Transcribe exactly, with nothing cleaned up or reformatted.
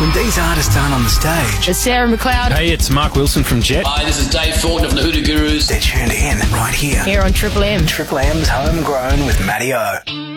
When these artists aren't on the stage, It's Sarah McLeod. Hey, it's Mark Wilson from Jet. Hi, this is Dave Thornton of the Hoodoo Gurus. they're tuned in right here. Here on Triple M. Triple M's Homegrown with Matty O.